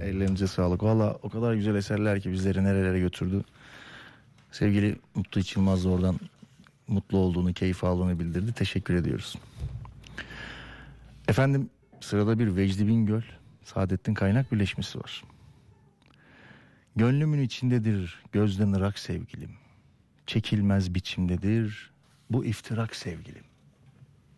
Ellerinize sağlık. Valla o kadar güzel eserler ki bizleri nerelere götürdü. Sevgili Mutlu İç Yılmaz da oradan mutlu olduğunu, keyif aldığını bildirdi. Teşekkür ediyoruz. Efendim, sırada bir Vecdi Bingöl, Saadettin Kaynak birleşmesi var. Gönlümün içindedir gözden ırak sevgilim. Çekilmez biçimdedir bu iftirak sevgilim.